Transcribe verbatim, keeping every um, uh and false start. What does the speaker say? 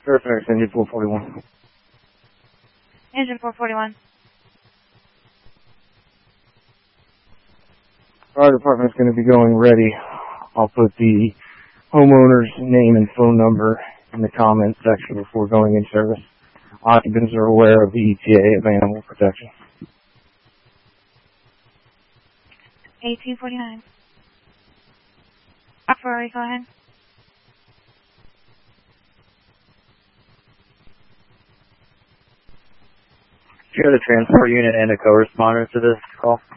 Fairfax, engine four forty-one. Engine four forty-one. Fire department's going to be going ready. I'll put the homeowner's name and phone number in the comments section before going in service. Occupants are aware of the E T A of animal protection. eighteen forty-nine. Ferrari, go ahead. Do you have a transport unit and a co-responder to this call?